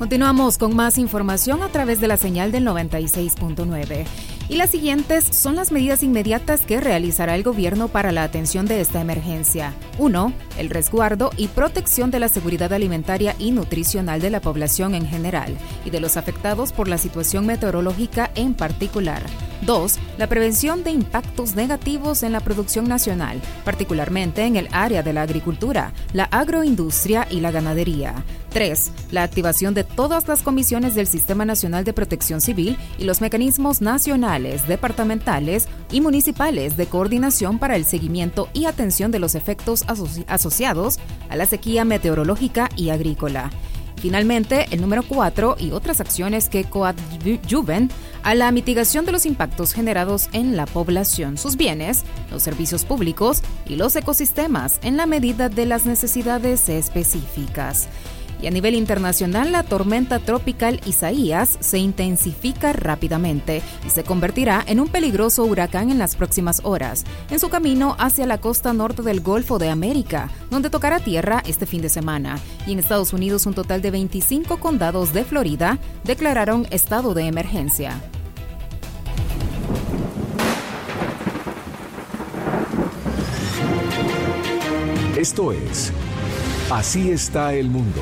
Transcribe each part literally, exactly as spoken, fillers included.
Continuamos con más información a través de la señal del noventa y seis punto nueve. Y las siguientes son las medidas inmediatas que realizará el gobierno para la atención de esta emergencia. uno. El resguardo y protección de la seguridad alimentaria y nutricional de la población en general y de los afectados por la situación meteorológica en particular. dos. La prevención de impactos negativos en la producción nacional, particularmente en el área de la agricultura, la agroindustria y la ganadería. tres. La activación de todas las comisiones del Sistema Nacional de Protección Civil y los mecanismos nacionales, departamentales y municipales de coordinación para el seguimiento y atención de los efectos asoci- asociados a la sequía meteorológica y agrícola. Finalmente, el número cuatro y otras acciones que coadyuven a la mitigación de los impactos generados en la población, sus bienes, los servicios públicos y los ecosistemas en la medida de las necesidades específicas. Y a nivel internacional, la tormenta tropical Isaías se intensifica rápidamente y se convertirá en un peligroso huracán en las próximas horas, en su camino hacia la costa norte del Golfo de América, donde tocará tierra este fin de semana. Y en Estados Unidos, un total de veinticinco condados de Florida declararon estado de emergencia. Esto es Así está el mundo.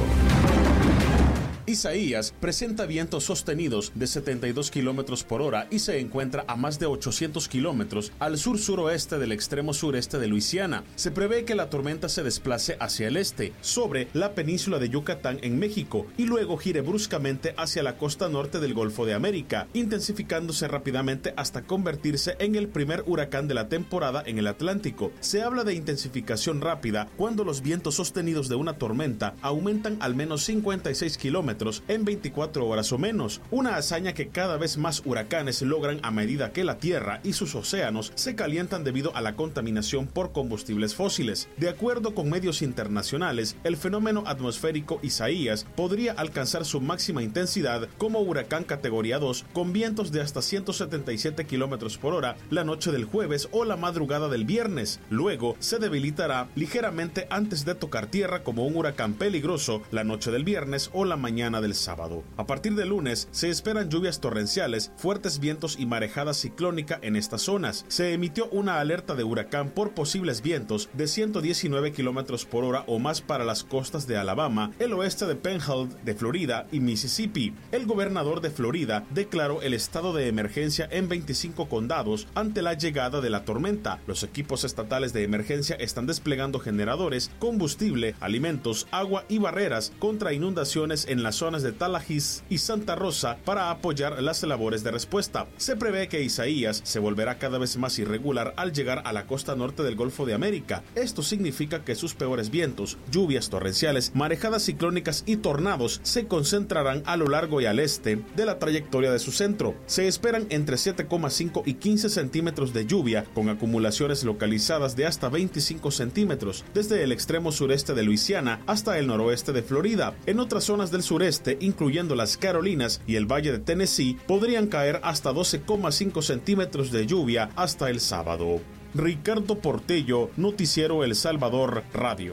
Isaías presenta vientos sostenidos de setenta y dos kilómetros por hora y se encuentra a más de ochocientos kilómetros al sur-suroeste del extremo sureste de Luisiana. Se prevé que la tormenta se desplace hacia el este, sobre la península de Yucatán en México, y luego gire bruscamente hacia la costa norte del Golfo de América, intensificándose rápidamente hasta convertirse en el primer huracán de la temporada en el Atlántico. Se habla de intensificación rápida cuando los vientos sostenidos de una tormenta aumentan al menos cincuenta y seis kilómetros en veinticuatro horas o menos, una hazaña que cada vez más huracanes logran a medida que la Tierra y sus océanos se calientan debido a la contaminación por combustibles fósiles. De acuerdo con medios internacionales, el fenómeno atmosférico Isaías podría alcanzar su máxima intensidad como huracán categoría dos con vientos de hasta ciento setenta y siete kilómetros por hora la noche del jueves o la madrugada del viernes. Luego se debilitará ligeramente antes de tocar tierra como un huracán peligroso la noche del viernes o la mañana del sábado. A partir del lunes se esperan lluvias torrenciales, fuertes vientos y marejada ciclónica en estas zonas. Se emitió una alerta de huracán por posibles vientos de ciento diecinueve kilómetros por hora o más para las costas de Alabama, el oeste de Panhandle de Florida y Mississippi. El gobernador de Florida declaró el estado de emergencia en veinticinco condados ante la llegada de la tormenta. Los equipos estatales de emergencia están desplegando generadores, combustible, alimentos, agua y barreras contra inundaciones en las zonas de Tallahassee y Santa Rosa para apoyar las labores de respuesta. Se prevé que Isaías se volverá cada vez más irregular al llegar a la costa norte del Golfo de América. Esto significa que sus peores vientos, lluvias torrenciales, marejadas ciclónicas y tornados se concentrarán a lo largo y al este de la trayectoria de su centro. Se esperan entre siete coma cinco y quince centímetros de lluvia, con acumulaciones localizadas de hasta veinticinco centímetros, desde el extremo sureste de Luisiana hasta el noroeste de Florida. En otras zonas del sureste, incluyendo las Carolinas y el Valle de Tennessee, podrían caer hasta doce coma cinco centímetros de lluvia hasta el sábado. Ricardo Portello, Noticiero El Salvador Radio.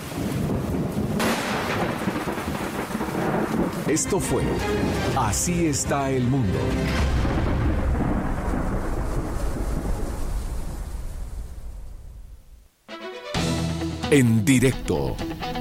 Esto fue Así está el mundo. En directo.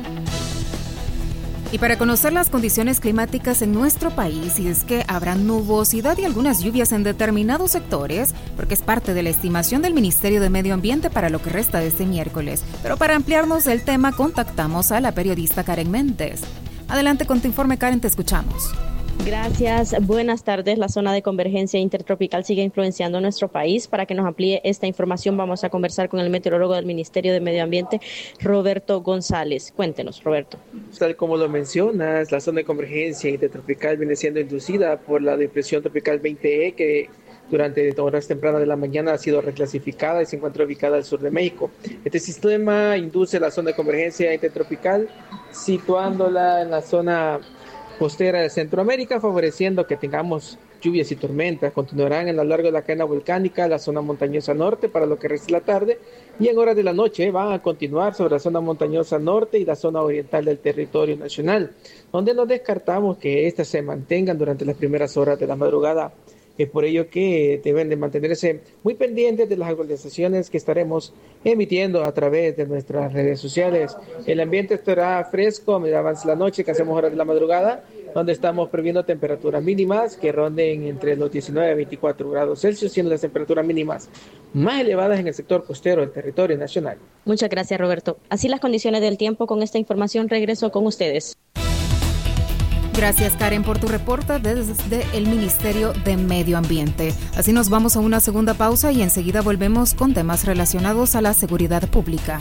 Y para conocer las condiciones climáticas en nuestro país, y es que habrá nubosidad y algunas lluvias en determinados sectores, porque es parte de la estimación del Ministerio de Medio Ambiente para lo que resta de este miércoles. Pero para ampliarnos el tema, contactamos a la periodista Karen Méndez. Adelante con tu informe, Karen, te escuchamos. Gracias, buenas tardes. La zona de convergencia intertropical sigue influenciando nuestro país. Para que nos amplíe esta información vamos a conversar con el meteorólogo del Ministerio de Medio Ambiente, Roberto González. Cuéntenos, Roberto. Tal como lo mencionas, la zona de convergencia intertropical viene siendo inducida por la depresión tropical veinte E, que durante horas tempranas de la mañana ha sido reclasificada y se encuentra ubicada al sur de México. Este sistema induce la zona de convergencia intertropical, situándola en la zona costera de Centroamérica, favoreciendo que tengamos lluvias y tormentas continuarán a lo largo de la cadena volcánica, la zona montañosa norte para lo que resta de la tarde, y en horas de la noche van a continuar sobre la zona montañosa norte y la zona oriental del territorio nacional, donde no descartamos que éstas se mantengan durante las primeras horas de la madrugada. Es por ello que deben de mantenerse muy pendientes de las actualizaciones que estaremos emitiendo a través de nuestras redes sociales. El ambiente estará fresco a medida avance la noche, que hacemos horas de la madrugada, donde estamos previendo temperaturas mínimas que ronden entre los diecinueve a veinticuatro grados Celsius, siendo las temperaturas mínimas más elevadas en el sector costero del territorio nacional. Muchas gracias, Roberto. Así las condiciones del tiempo. Con esta información regreso con ustedes. Gracias, Karen, por tu reporte desde el Ministerio de Medio Ambiente. Así nos vamos a una segunda pausa y enseguida volvemos con temas relacionados a la seguridad pública.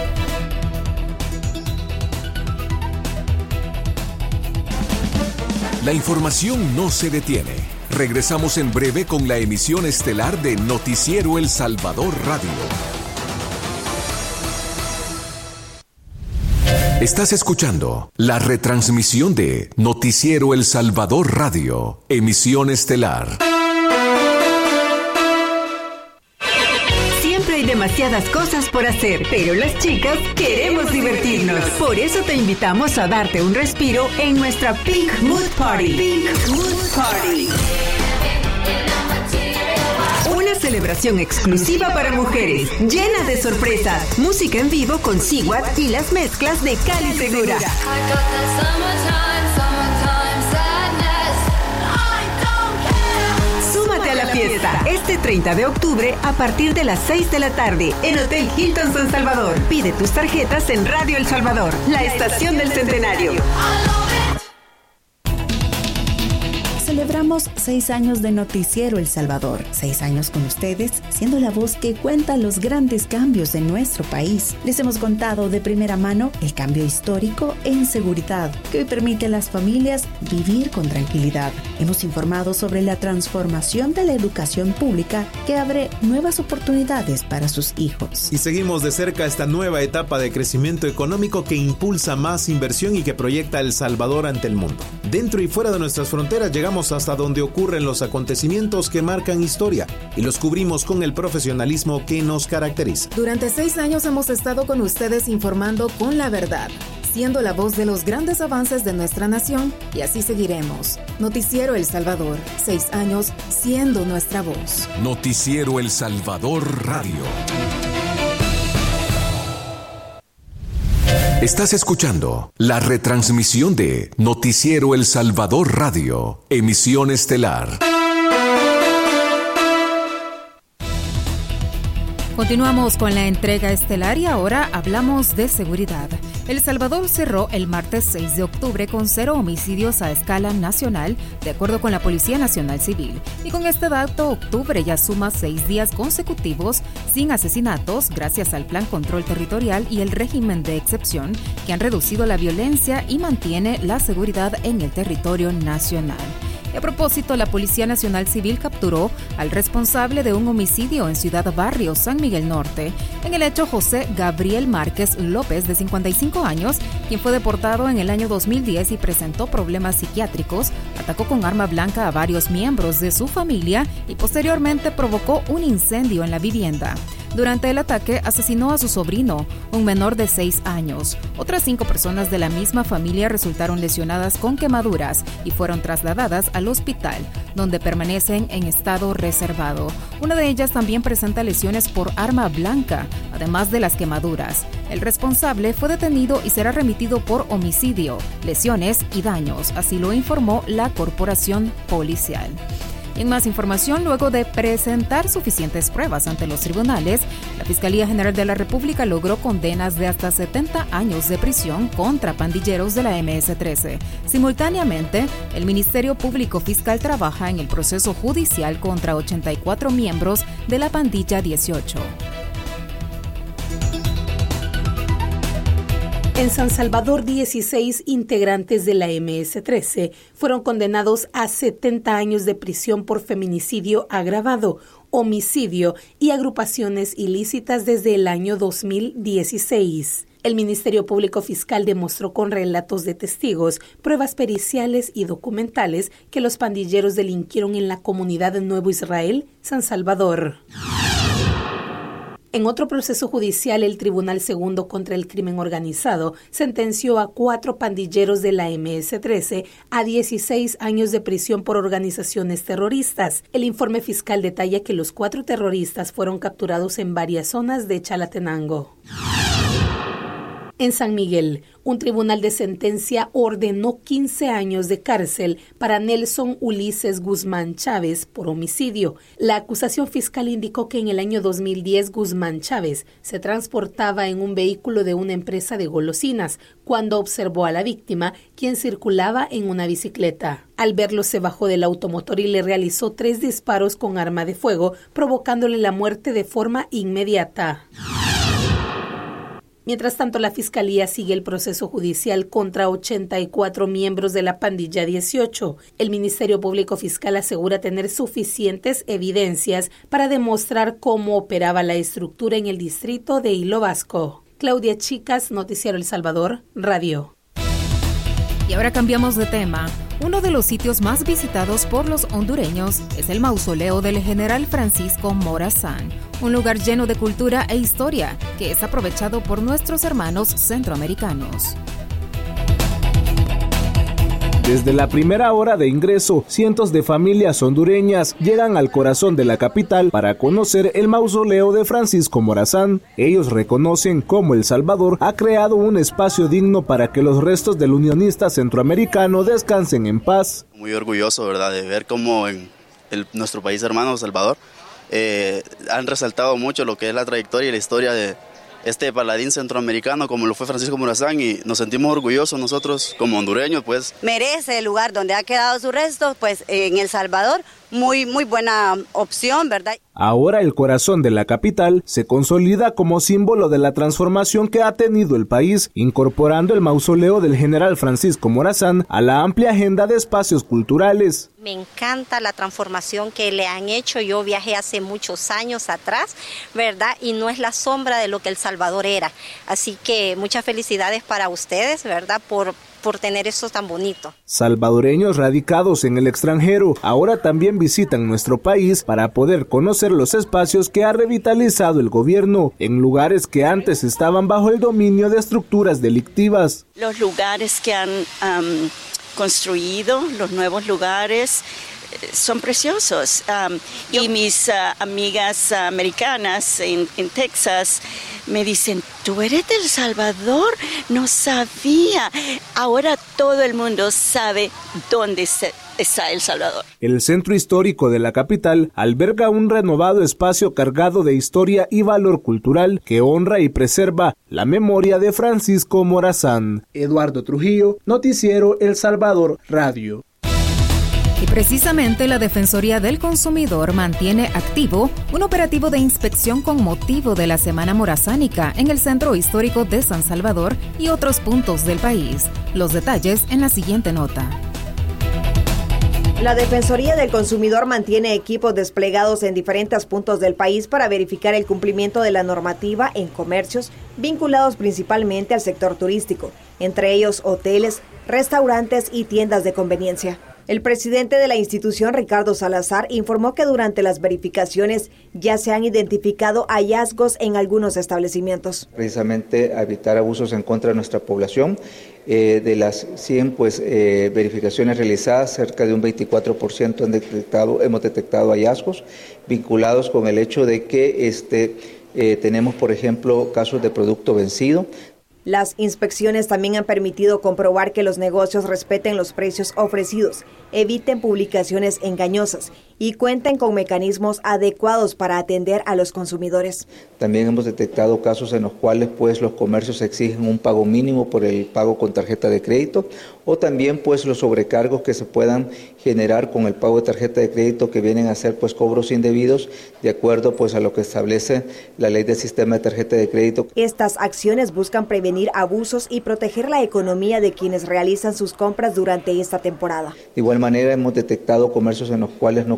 La información no se detiene. Regresamos en breve con la emisión estelar de Noticiero El Salvador Radio. Estás escuchando la retransmisión de Noticiero El Salvador Radio, emisión estelar. Siempre hay demasiadas cosas por hacer, pero las chicas queremos divertirnos. Por eso te invitamos a darte un respiro en nuestra Pink Mood Party. Pink Mood Party. Una celebración exclusiva para mujeres, llena de sorpresas, música en vivo con Sigwat y las mezclas de Cali Segura. Súmate a la fiesta este treinta de octubre a partir de las seis de la tarde en Hotel Hilton San Salvador. Pide tus tarjetas en Radio El Salvador, la estación del centenario. Celebramos seis años de Noticiero El Salvador. Seis años con ustedes, siendo la voz que cuenta los grandes cambios en nuestro país. Les hemos contado de primera mano el cambio histórico en seguridad que hoy permite a las familias vivir con tranquilidad. Hemos informado sobre la transformación de la educación pública que abre nuevas oportunidades para sus hijos. Y seguimos de cerca esta nueva etapa de crecimiento económico que impulsa más inversión y que proyecta El Salvador ante el mundo. Dentro y fuera de nuestras fronteras llegamos hasta donde ocurren los acontecimientos que marcan historia y los cubrimos con el profesionalismo que nos caracteriza. Durante seis años hemos estado con ustedes informando con la verdad, siendo la voz de los grandes avances de nuestra nación, y así seguiremos. Noticiero El Salvador, seis años siendo nuestra voz. Noticiero El Salvador Radio. Estás escuchando la retransmisión de Noticiero El Salvador Radio, emisión estelar. Continuamos con la entrega estelar y ahora hablamos de seguridad. El Salvador cerró el martes seis de octubre con cero homicidios a escala nacional, de acuerdo con la Policía Nacional Civil. Y con este dato, octubre ya suma seis días consecutivos sin asesinatos, gracias al Plan Control Territorial y el régimen de excepción, que han reducido la violencia y mantiene la seguridad en el territorio nacional. A propósito, la Policía Nacional Civil capturó al responsable de un homicidio en Ciudad Barrio, San Miguel Norte. En el hecho, José Gabriel Márquez López, de cincuenta y cinco años, quien fue deportado en el año dos mil diez y presentó problemas psiquiátricos, atacó con arma blanca a varios miembros de su familia y posteriormente provocó un incendio en la vivienda. Durante el ataque, asesinó a su sobrino, un menor de seis años. Otras cinco personas de la misma familia resultaron lesionadas con quemaduras y fueron trasladadas al hospital, donde permanecen en estado reservado. Una de ellas también presenta lesiones por arma blanca, además de las quemaduras. El responsable fue detenido y será remitido por homicidio, lesiones y daños, así lo informó la corporación policial. En más información, luego de presentar suficientes pruebas ante los tribunales, la Fiscalía General de la República logró condenas de hasta setenta años de prisión contra pandilleros de la eme ese trece. Simultáneamente, el Ministerio Público Fiscal trabaja en el proceso judicial contra ochenta y cuatro miembros de la pandilla dieciocho. En San Salvador, dieciséis integrantes de la eme ese trece fueron condenados a setenta años de prisión por feminicidio agravado, homicidio y agrupaciones ilícitas desde el año dos mil dieciséis. El Ministerio Público Fiscal demostró con relatos de testigos, pruebas periciales y documentales que los pandilleros delinquieron en la comunidad de Nuevo Israel, San Salvador. En otro proceso judicial, el Tribunal Segundo contra el Crimen Organizado sentenció a cuatro pandilleros de la eme ese trece a dieciséis años de prisión por organizaciones terroristas. El informe fiscal detalla que los cuatro terroristas fueron capturados en varias zonas de Chalatenango. En San Miguel, un tribunal de sentencia ordenó quince años de cárcel para Nelson Ulises Guzmán Chávez por homicidio. La acusación fiscal indicó que en el año dos mil diez Guzmán Chávez se transportaba en un vehículo de una empresa de golosinas cuando observó a la víctima, quien circulaba en una bicicleta. Al verlo se bajó del automotor y le realizó tres disparos con arma de fuego, provocándole la muerte de forma inmediata. Mientras tanto, la Fiscalía sigue el proceso judicial contra ochenta y cuatro miembros de la pandilla dieciocho. El Ministerio Público Fiscal asegura tener suficientes evidencias para demostrar cómo operaba la estructura en el distrito de Hilo Vasco. Claudia Chicas, Noticiero El Salvador, Radio. Y ahora cambiamos de tema. Uno de los sitios más visitados por los hondureños es el mausoleo del general Francisco Morazán, un lugar lleno de cultura e historia que es aprovechado por nuestros hermanos centroamericanos. Desde la primera hora de ingreso, cientos de familias hondureñas llegan al corazón de la capital para conocer el mausoleo de Francisco Morazán. Ellos reconocen cómo El Salvador ha creado un espacio digno para que los restos del unionista centroamericano descansen en paz. Muy orgulloso, ¿verdad?, de ver cómo en el, nuestro país hermano, El Salvador, eh, han resaltado mucho lo que es la trayectoria y la historia de este paladín centroamericano como lo fue Francisco Morazán, y nos sentimos orgullosos nosotros como hondureños, pues. Merece el lugar donde ha quedado su resto, pues en El Salvador, muy, muy buena opción, ¿verdad? Ahora el corazón de la capital se consolida como símbolo de la transformación que ha tenido el país, incorporando el mausoleo del general Francisco Morazán a la amplia agenda de espacios culturales. Me encanta la transformación que le han hecho. Yo viajé hace muchos años atrás, ¿verdad? Y no es la sombra de lo que El Salvador era. Así que muchas felicidades para ustedes, ¿verdad?, por por tener eso tan bonito. Salvadoreños radicados en el extranjero ahora también visitan nuestro país para poder conocer los espacios que ha revitalizado el gobierno en lugares que antes estaban bajo el dominio de estructuras delictivas. Los lugares que han um, construido, los nuevos lugares, son preciosos. Um, y mis uh, amigas uh, americanas en, en Texas me dicen, ¿tú eres de El Salvador? No sabía. Ahora todo el mundo sabe dónde se, está El Salvador. El centro histórico de la capital alberga un renovado espacio cargado de historia y valor cultural que honra y preserva la memoria de Francisco Morazán. Eduardo Trujillo, Noticiero El Salvador, Radio. Y precisamente la Defensoría del Consumidor mantiene activo un operativo de inspección con motivo de la Semana Morazánica en el Centro Histórico de San Salvador y otros puntos del país. Los detalles en la siguiente nota. La Defensoría del Consumidor mantiene equipos desplegados en diferentes puntos del país para verificar el cumplimiento de la normativa en comercios vinculados principalmente al sector turístico, entre ellos hoteles, restaurantes y tiendas de conveniencia. El presidente de la institución, Ricardo Salazar, informó que durante las verificaciones ya se han identificado hallazgos en algunos establecimientos. Precisamente a evitar abusos en contra de nuestra población. Eh, de las cien pues, eh, verificaciones realizadas, cerca de un veinticuatro por ciento han detectado, hemos detectado hallazgos vinculados con el hecho de que este, eh, tenemos, por ejemplo, casos de producto vencido. Las inspecciones también han permitido comprobar que los negocios respeten los precios ofrecidos, eviten publicaciones engañosas y cuenten con mecanismos adecuados para atender a los consumidores. También hemos detectado casos en los cuales pues, los comercios exigen un pago mínimo por el pago con tarjeta de crédito, o también pues, los sobrecargos que se puedan generar con el pago de tarjeta de crédito, que vienen a ser pues, cobros indebidos de acuerdo pues, a lo que establece la ley del sistema de tarjeta de crédito. Estas acciones buscan prevenir abusos y proteger la economía de quienes realizan sus compras durante esta temporada. De igual manera hemos detectado comercios en los cuales no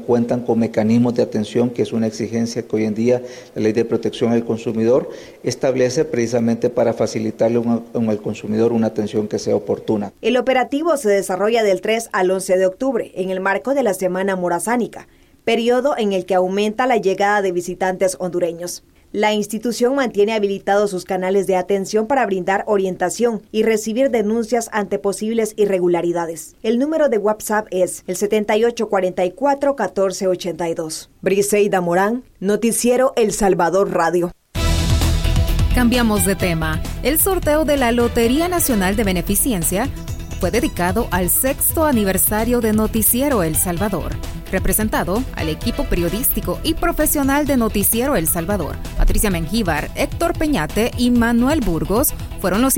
cuentan con mecanismos de atención, que es una exigencia que hoy en día la Ley de Protección al Consumidor establece precisamente para facilitarle al consumidor una atención que sea oportuna. El operativo se desarrolla del tres al once de octubre en el marco de la Semana Morazánica, periodo en el que aumenta la llegada de visitantes hondureños. La institución mantiene habilitados sus canales de atención para brindar orientación y recibir denuncias ante posibles irregularidades. El número de WhatsApp es el setenta y ocho cuarenta y cuatro catorce ochenta y dos. Briseida Morán, Noticiero El Salvador Radio. Cambiamos de tema. El sorteo de la Lotería Nacional de Beneficencia fue dedicado al sexto aniversario de Noticiero El Salvador, representado al equipo periodístico y profesional de Noticiero El Salvador. Patricia Mengíbar, Héctor Peñate y Manuel Burgos fueron los